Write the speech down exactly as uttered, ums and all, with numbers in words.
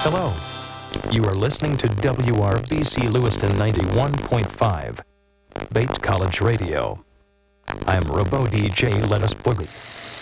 Hello. You are listening to W R B C Lewiston ninety-one point five, Bait College Radio. I'm Robo D J Let Us Boogie.